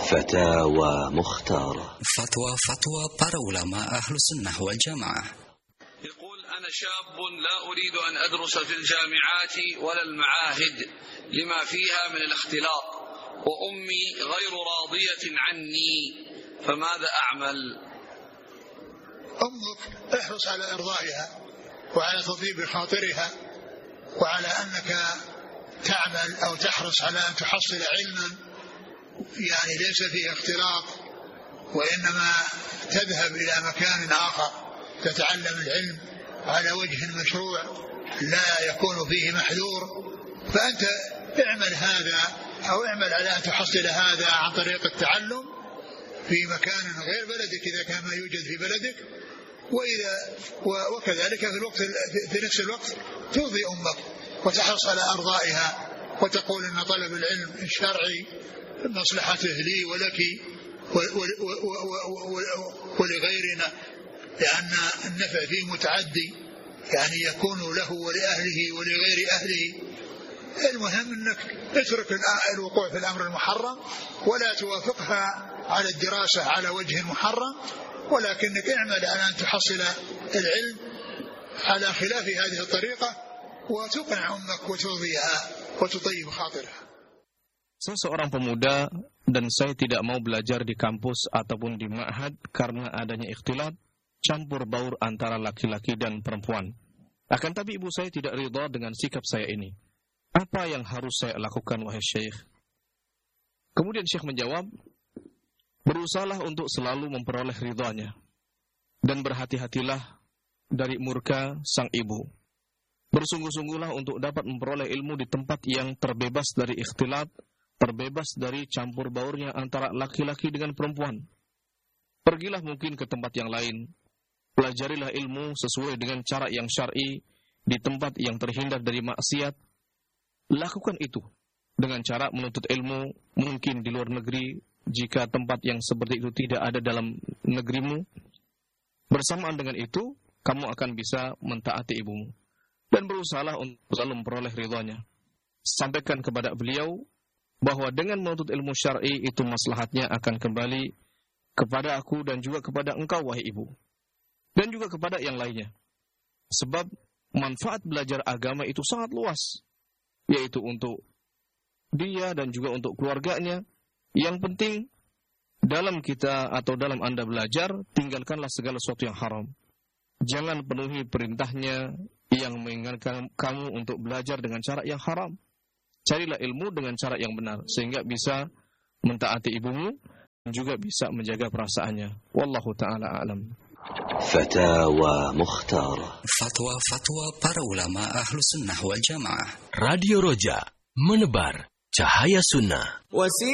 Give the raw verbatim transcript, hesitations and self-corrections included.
فتاوى مختارة. فتوى فتوى para ulama ahlu sunnah wal jamaah. يقول أنا شاب لا أريد أن أدرس في الجامعات ولا المعاهد لما فيها من الاختلاط، وأمي غير راضية عني، فماذا أعمل؟ أمك احرص على إرضائها وعلى تطيب خاطرها، وعلى أنك تعمل أو تحرص على أن تحصل علما يعني ليس فيه اختلاط، وإنما تذهب إلى مكان آخر تتعلم العلم على وجه مشروع لا يكون فيه محذور، فأنت اعمل هذا أو اعمل على أن تحصل هذا عن طريق التعلم في مكان غير بلدك إذا كان ما يوجد في بلدك، وإذا وكذلك في الوقت في نفس الوقت ترضي أمك وتحرص على أرضائها وتقول إن طلب العلم الشرعي مصلحته لي ولك ولغيرنا، لأن النفع فيه متعدي، يعني يكون له ولأهله ولغير أهله. المهم أنك اترك الوقوع في الأمر المحرم ولا توافقها على الدراسة على وجه محرم، ولكنك اعمل على أن تحصل العلم على خلاف هذه الطريقة وتقنع أمك وترضيها وتطيب خاطرها. Saya seorang pemuda dan saya tidak mau belajar di kampus ataupun di ma'had karena adanya ikhtilat, campur baur antara laki-laki dan perempuan. Akan tapi ibu saya tidak ridha dengan sikap saya ini. Apa yang harus saya lakukan wahai Syekh? Kemudian Syekh menjawab, berusahalah untuk selalu memperoleh ridhanya dan berhati-hatilah dari murka sang ibu. Bersungguh-sungguhlah untuk dapat memperoleh ilmu di tempat yang terbebas dari ikhtilat, terbebas dari campur baurnya antara laki-laki dengan perempuan. Pergilah mungkin ke tempat yang lain, pelajarilah ilmu sesuai dengan cara yang syar'i di tempat yang terhindar dari maksiat. Lakukan itu dengan cara menuntut ilmu mungkin di luar negeri jika tempat yang seperti itu tidak ada dalam negerimu. Bersamaan dengan itu, kamu akan bisa mentaati ibumu dan berusahalah untuk selalu memperoleh ridhanya. Sampaikan kepada beliau bahwa dengan menuntut ilmu syar'i itu maslahatnya akan kembali kepada aku dan juga kepada engkau wahai ibu, dan juga kepada yang lainnya. Sebab manfaat belajar agama itu sangat luas, yaitu untuk dia dan juga untuk keluarganya. Yang penting dalam kita atau dalam Anda belajar, tinggalkanlah segala sesuatu yang haram. Jangan penuhi perintahnya yang mengingatkan kamu untuk belajar dengan cara yang haram. Carilah ilmu dengan cara yang benar sehingga bisa mentaati ibumu dan juga bisa menjaga perasaannya. Wallahu ta'ala a'lam. Fatawa Mukhtara. Fatwa-fatwa para ulama ahlu sunnah wal jamaah. Radio Roja, menebar cahaya sunnah.